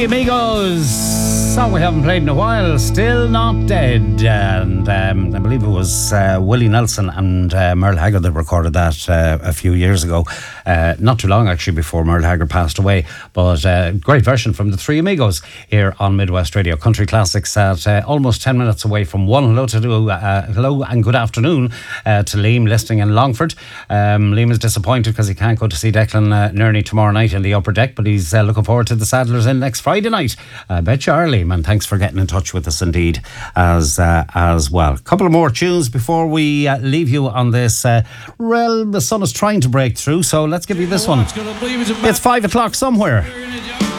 Three Amigos, song we haven't played in a while, Still Not Dead, and I believe it was Willie Nelson and Merle Haggard that recorded that a few years ago, not too long actually before Merle Haggard passed away, but great version from the Three Amigos here on Midwest Radio. Country Classics at almost 10 minutes away from one. Hello and good afternoon to Liam listening in Longford. Liam is disappointed because he can't go to see Declan Nerney tomorrow night in the upper deck, but he's looking forward to the Saddlers in next Friday night. I bet you are, Liam, and thanks for getting in touch with us indeed as well. A couple of more tunes before we leave you on this. The sun is trying to break through, so let's give you this one. It's 5 o'clock somewhere.